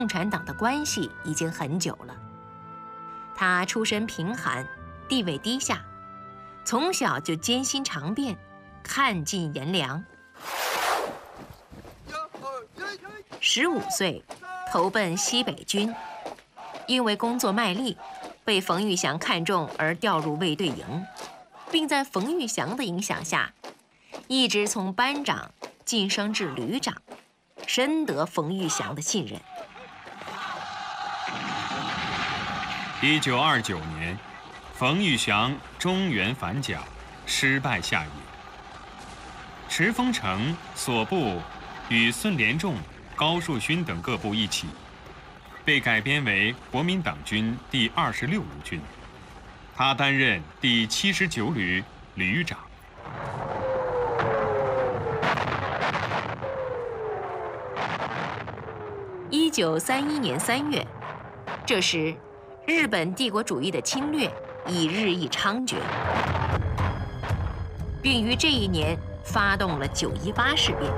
共产党的关系已经很久了。他出身贫寒，地位低下，从小就艰辛尝遍，看尽炎凉。15岁投奔西北军，因为工作卖力，被冯玉祥看中而调入卫队营，并在冯玉祥的影响下，一直从班长晋升至旅长，深得冯玉祥的信任。 1929年，冯玉祥中原反蒋，失败下野。池峰城所部与孙连仲、高树勋等各部一起，被改编为国民党军第26路军，他担任第79旅旅长。 1931年3月，这时，日本帝国主义的侵略已日益猖獗，并于这一年发动了9·18事变。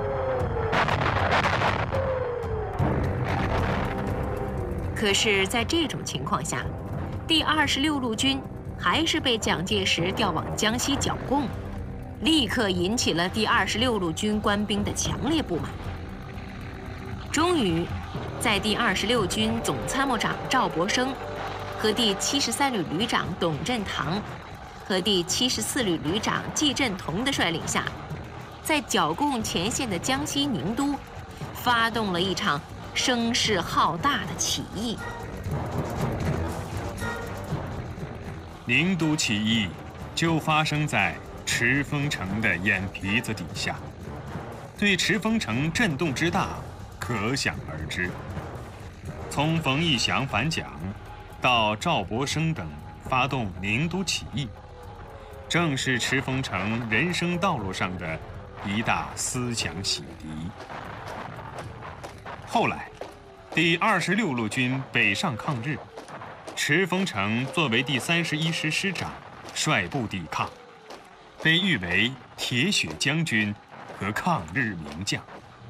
可是，在这种情况下，第26路军还是被蒋介石调往江西剿共，立刻引起了第26路军官兵的强烈不满。终于，在第26军总参谋长赵博生和第73旅旅长董振堂和第74旅旅长季振同的率领下，在剿共前线的江西宁都，发动了一场声势浩大的起义。 宁都起义就发生在池峰城的眼皮子底下，对池峰城震动之大，可想而知。从冯玉祥反蒋，到赵博生等发动宁都起义，正是池峰城人生道路上的一大思想洗涤。后来，第26路军北上抗日，池峰城作为第31师师长，率部抵抗，被誉为铁血将军和抗日名将。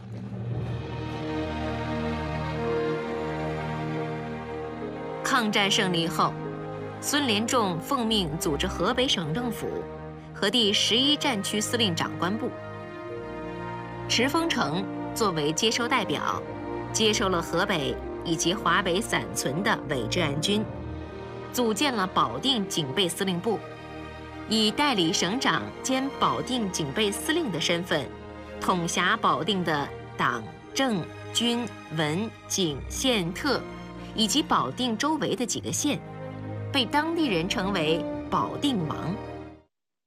抗战胜利后，孙连仲奉命组织河北省政府和第11战区司令长官部。池峰城作为接收代表，接收了河北以及华北散存的伪治安军，组建了保定警备司令部，以代理省长兼保定警备司令的身份，统辖保定的党政军文警县特以及保定周围的几个县，被当地人称为保定王。